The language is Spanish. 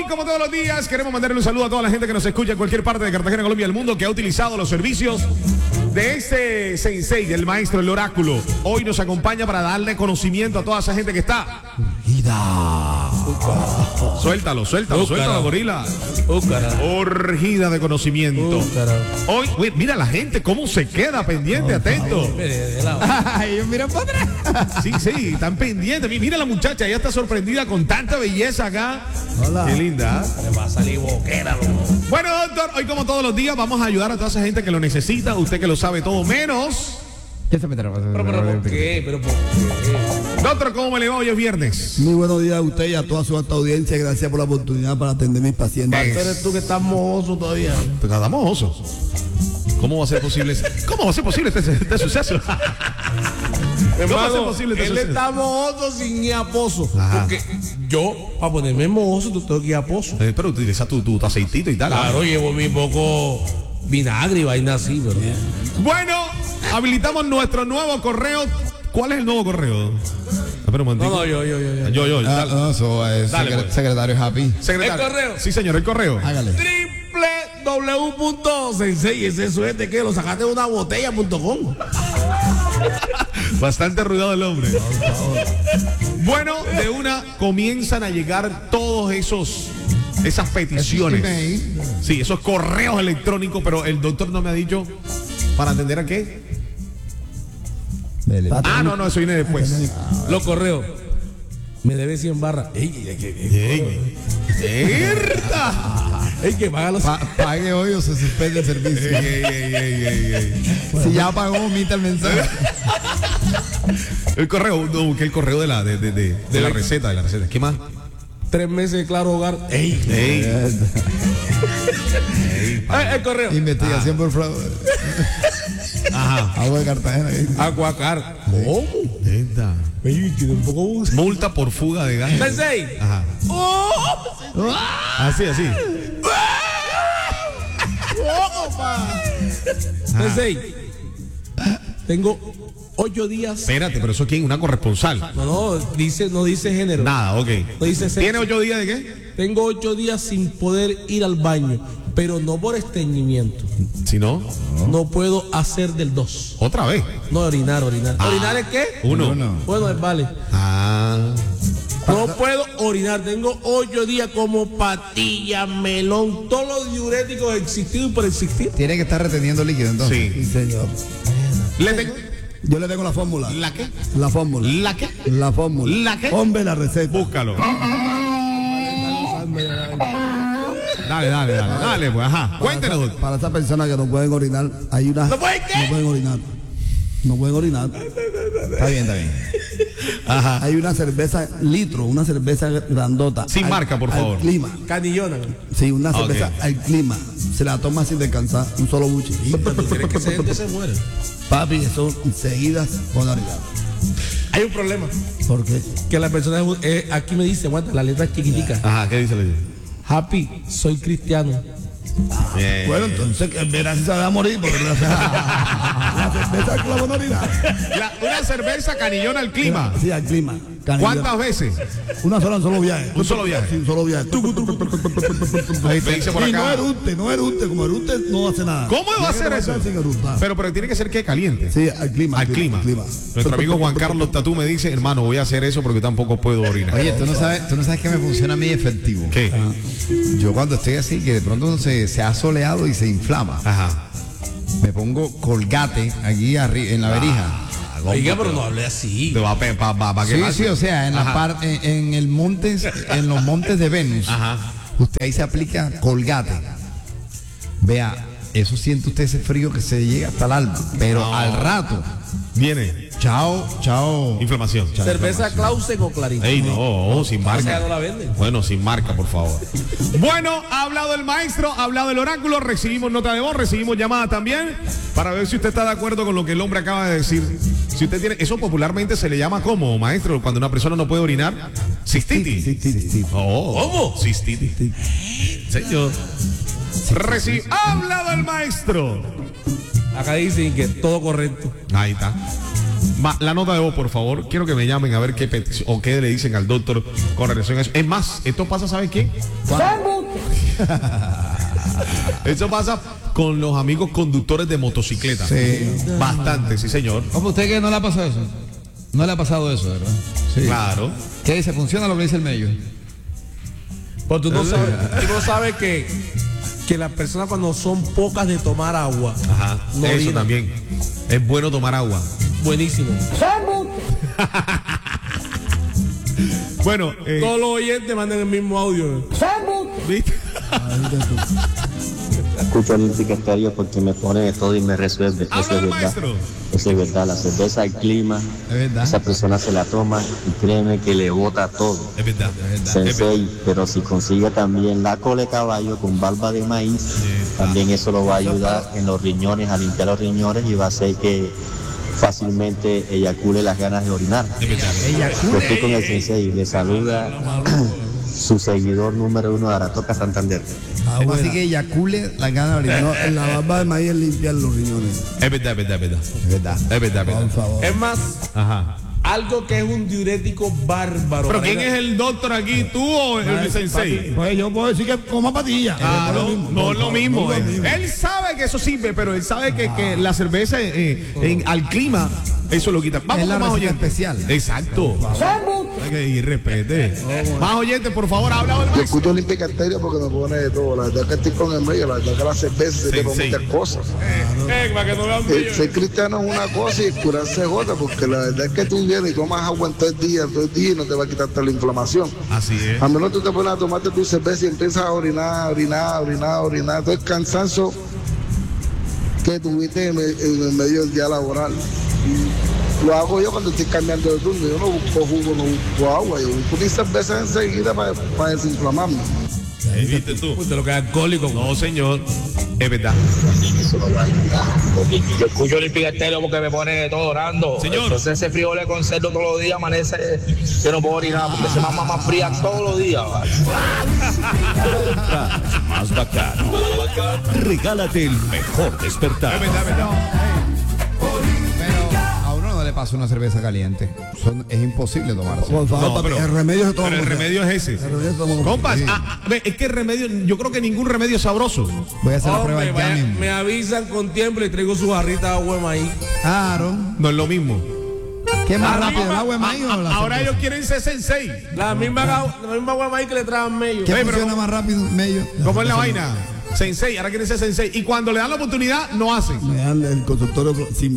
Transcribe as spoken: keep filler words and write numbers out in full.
como todos los días, queremos mandarle un saludo a toda la gente que nos escucha en cualquier parte de Cartagena, Colombia, del mundo, que ha utilizado los servicios de este sensei, del maestro, el oráculo. Hoy nos acompaña para darle conocimiento a toda esa gente que está orgida. Suéltalo, suéltalo, Oh, suéltalo, gorila. Oh, Orgida de conocimiento. Oh, Hoy, uy, mira la gente cómo se queda pendiente, atento. Ay, mira para atrás. Sí, sí, están pendientes. Mira la muchacha, ella está sorprendida con tanta belleza acá. Hola. Qué linda. Me va a salir boquera, loco. Bueno, doctor, hoy como todos los días vamos a ayudar a toda esa gente que lo necesita. Usted que lo sabe todo menos. ¿Qué se me trae? Pero, pero, ¿por qué? Pero, ¿por qué? Doctor, ¿cómo me le va? Hoy es viernes. Muy buenos días a usted y a toda su alta audiencia. Gracias por la oportunidad para atender a mis pacientes. Ven. Eres tú que estás mojoso todavía. Pues andamos osos. ¿Cómo va a ser posible? ¿Cómo va a ser posible este, este suceso? ¿Cómo va a ser Hermano, posible este él suceso? está mojoso sin ir a pozo. Ajá. Porque yo, para ponerme mojoso, tú tengo que ir a pozo. Eh, pero utiliza tu, tu, tu aceitito y tal. Claro, llevo mi poco vinagre y vaina así, pero. Bueno, habilitamos nuestro nuevo correo. ¿Cuál es el nuevo correo? Espera un No, momentico. no, yo, yo, yo. yo. Yo, yo, Ah, dale. no, eso es Dale, secre- pues. secretario Happy. Secretario. ¿El correo? Sí, señor, el correo. Hágale. Triple W punto sensei, ese suerte que lo sacaste de una botella punto com. Bastante arrugado el hombre. Bueno, de una comienzan a llegar todos esos esas peticiones. Sí, esos correos electrónicos, pero el doctor no me ha dicho para atender a qué. Dele. Ah, no, no, eso viene después. Los correos. Me debe cien barras. Ey, ey, ey, ey, ¡Mierda! ey, que paga los. Pa- pague hoy o se suspende el servicio. Ey, ey, ey, ey, ey. Si ya pagó, omita el mensaje. El correo, no, busqué el correo de la, de, de, de, de la receta, de la receta. ¿Qué más? Tres meses de claro hogar. Ey, Ey, Eh, el correo. Investigación por fraude. ajá. Agua de Cartagena. Acuacar. ¿Cómo? Neta. Ey, que un poco. Multa por fuga de gas. Sensei. Ajá. ¡Oh! Así, así. Sensei. Tengo ocho días. Espérate, pero eso quién, una corresponsal. No, no, dice, no dice género. Nada, ok. No dice sexo. ¿Tiene ocho días de qué? Tengo ocho días sin poder ir al baño, pero no por estreñimiento. Si no, No puedo hacer del dos. otra vez. No, orinar, orinar. Ah. ¿Orinar es qué? Uno. Uno. Bueno, es vale. Ah. No puedo orinar. Tengo ocho días como patilla, melón, todos los diuréticos existidos y por existir. Tiene que estar reteniendo líquido entonces. Sí. señor. Le tengo. Yo le tengo la fórmula. ¿La qué? La fórmula. ¿La qué? La fórmula. ¿La qué? Hombre, la receta. Búscalo. Dale, dale, dale. Dale, pues, ajá. Cuéntenos, doctor. Para esas personas que no pueden orinar, hay una. ¿No pueden qué? No pueden orinar. No pueden orinar. Está bien, está bien. Ajá. Hay una cerveza litro, una cerveza grandota. Sin al- marca, por al favor. Clima. Canillona. Sí, una Ok. cerveza al clima. Se la toma sin descansar, un solo buche. ¿Tú crees que esa gente se muere? Papi, eso seguidas con orinar. Hay un problema. ¿Por qué? Que la persona eh, aquí me dice, aguanta, la letra es chiquitica. Ajá, ¿qué dice la Happy, soy cristiano. Bien. Bueno, entonces que verás si se va a morir porque la, la cerveza es que la van a orinar. La- una cerveza canillona al clima. Sí, al clima. Canilla. ¿Cuántas veces? Una sola, un solo viaje. Un solo viaje. Sí, un solo viaje. Ahí te dice por Y no acá. erute, no erute, como erute no hace nada. ¿Cómo va a Tiene que hacer eso? levantar sin eructar. Pero, pero tiene que ser que caliente. Sí, al clima. Al clima. Nuestro amigo Juan Carlos Tatú me dice, hermano, voy a hacer eso porque tampoco puedo orinar. Oye, tú no sabes, tú no sabes que me funciona a mí efectivo. ¿Qué? Yo cuando estoy así, que de pronto se, se ha soleado y se inflama, Ajá. me pongo colgate aquí arriba en la verija. Oiga, pero no hable así. Te va a pe- pa, pa, pa, Sí, quemar. sí, o sea, en la Ajá. parte, en, en el montes, en los montes de Venus, Ajá. usted ahí se aplica colgate. Vea, eso siente usted ese frío que se llega hasta el alma, pero No. al rato, Viene. chao, chao. Inflamación. Cerveza Clausen o Clarín. Ey, no, oh, sin O sea, marca. no la venden. Bueno, sin marca, por favor. Bueno, ha hablado el maestro, ha hablado el oráculo, recibimos nota de voz, recibimos llamada también, para ver si usted está de acuerdo con lo que el hombre acaba de decir. Si usted tiene, eso popularmente se le llama como, maestro, cuando una persona no puede orinar, cistitis. Sí, sí, sí, sí. Oh, ¿Cómo? Cistitis. Señor. Reci- ha hablado el maestro. Acá dicen que todo correcto. Ahí está. Ma- la nota de voz, por favor. Quiero que me llamen a ver qué petición o qué le dicen al doctor con relación a eso. Es más, esto pasa, ¿sabe quién? Eso pasa con los amigos conductores de motocicleta. Sí. Bastante, sí, señor. ¿Cómo usted que no le ha pasado eso? No le ha pasado eso, ¿verdad? Sí. Claro. ¿Qué dice? ¿Funciona lo que dice el medio? Pues tú no sabes, tú no sabes que, que las personas cuando son pocas de tomar agua, Ajá. no Eso orinan. también. Es bueno tomar agua. Buenísimo. Bueno, eh, Todos los oyentes mandan el mismo audio. ¿viste? Escucho Olímpica Estéreo porque me pone de todo y me resuelve. Eso Habla es el verdad. maestro. Eso es verdad. La cerveza, el clima, Es verdad. esa persona se la toma y créeme que le bota todo. Es verdad. Sensei, pero si consigue también la cola de caballo con barba de maíz, también eso lo va a ayudar en los riñones, a limpiar los riñones y va a hacer que fácilmente eyacule las ganas de orinar. Es verdad. Yo estoy con el Sensei, le saluda su seguidor número uno de Aratoca, Santander. Ah, Así buena. que eyacule la gana ahorita. No, en la barba de maíz es limpiar los riñones. Es verdad, es verdad, es verdad. Es verdad. Es verdad, es Por verdad. favor. Es más, Ajá. algo que es un diurético bárbaro. Pero para ¿quién ir a- es el doctor aquí? ¿Tú o el sensei? Pues yo puedo decir que coma patilla. Ah, No no, es lo mismo. no es lo mismo. No es lo Él, mismo. él sabe que eso sirve, pero él sabe que, que la cerveza eh, en- al clima, eso lo quita. Vamos Es la con más receta oyentes. especial. Exacto. Hay que ir, respete. Más oyentes, por favor, habla el Yo maestro. escucho Olímpica Estéreo porque me pone de todo. La verdad que estoy con el medio, la verdad que la cerveza se te con Sensei. muchas cosas. Eh, para que no vean El ser cristiano es una cosa y curarse es otra, porque la verdad es que tú vienes y tomas agua en todo el día, todo el día y no te va a quitar toda la inflamación. Así es. A menos tú te pones a tomarte tu cerveza y empiezas a orinar, orinar, orinar, orinar. Todo el cansancio que tuviste en el, en el medio del día laboral. Y lo hago yo cuando estoy cambiando de turno. Yo no busco jugo, no busco agua. Yo busco mi cerveza enseguida para, para desinflamarme. Eh, ¿Viste tú? Usted lo que es alcohólico. No, señor. Es verdad. Yo escucho Olímpica Estéreo porque me pone de todo orando. Señor. Entonces ese frijoles con cerdo todos los días amanece que no puedo orinar porque se mama más fría todos los días. ¿vale? Más bacano. Regálate el mejor Es despertar. verdad, es verdad. Pero a uno no le pasa una cerveza caliente. Son- es imposible tomarse. Por favor, No, papi, pero- el remedio se toma. Pero el como remedio es ese. sea. El remedio se toma como Compas, sea. ah, ah, ve, es que el remedio, yo creo que ningún remedio es sabroso. Voy a hacer la prueba Hombre, ya vaya- mismo. me avisan con tiempo y le traigo su barrita de agua de maíz. Claro. No es lo mismo. ¿Qué más Ah, rápido, el ah, agua de maíz ah, o la ahora cerveza? ellos quieren ser sensei. La misma, ga- la misma agua de maíz que le traen medio. ¿Qué Ve, pero funciona ¿cómo- más rápido? Medio. ¿Cómo es la vaina? Sensei, ahora quieren ser sensei. Y cuando le dan la oportunidad, no hacen. Me dan el consultorio sin